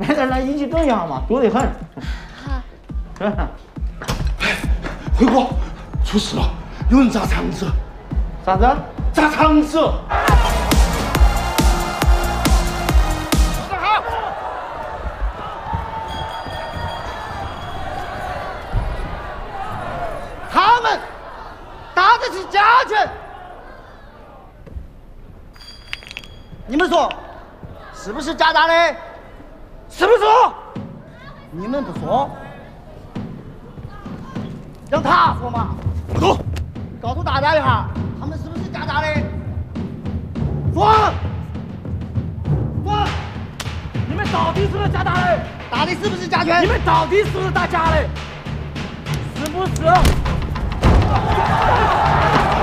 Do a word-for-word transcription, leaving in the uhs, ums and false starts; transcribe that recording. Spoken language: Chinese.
来来来，一起整一下嘛，多得很。 好。 回国，出事了，有人砸肠子。 啥子？ 砸肠子。 他们打的是假拳，你们说是不是假打的？是不是？你们不说，让他说嘛。 不说， 告诉大家一下，他们是不是假打的？说，说，你们到底是不是假打的？打的是不是假拳？你们到底是不是打假的？是不是？